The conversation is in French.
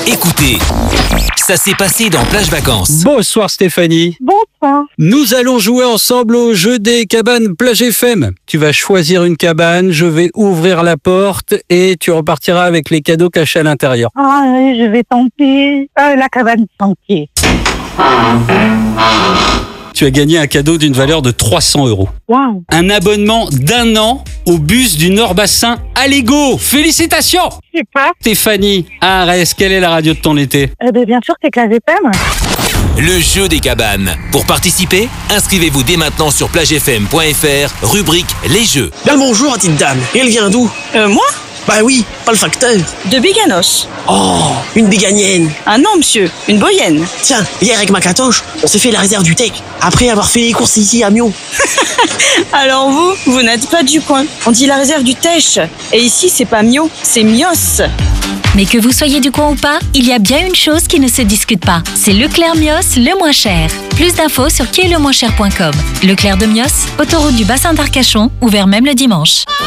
Écoutez, ça s'est passé dans Plage Vacances. Bonsoir Stéphanie. Bonsoir. Nous allons jouer ensemble au jeu des cabanes Plage FM. Tu vas choisir une cabane, je vais ouvrir la porte et tu repartiras avec les cadeaux cachés à l'intérieur. Ah, je vais tenter la cabane Sentier. Tu as gagné un cadeau d'une valeur de 300 €. Waouh. Un abonnement d'1 an au bus du Nord-Bassin Allego. Félicitations Super. Stéphanie, à Arès, quelle est la radio de ton été? Bien sûr, c'est Plage FM. Le jeu des cabanes. Pour participer, inscrivez-vous dès maintenant sur plagefm.fr, rubrique Les Jeux. Bien le bonjour, petite dame. Et elle vient d'où? Moi Bah oui, pas le facteur. De Béganos. Oh, une béganienne. Ah non, monsieur, une boyenne. Tiens, hier avec ma catoche, on s'est fait la réserve du Tech, après avoir fait les courses ici à Mion. Alors vous n'êtes pas du coin. On dit la réserve du Tech. Et ici, c'est pas Mio, c'est Mios. Mais que vous soyez du coin ou pas, il y a bien une chose qui ne se discute pas. C'est Leclerc Mios, le moins cher. Plus d'infos sur quiestlemoinstcher.com. Leclerc de Mios, autoroute du bassin d'Arcachon, ouvert même le dimanche.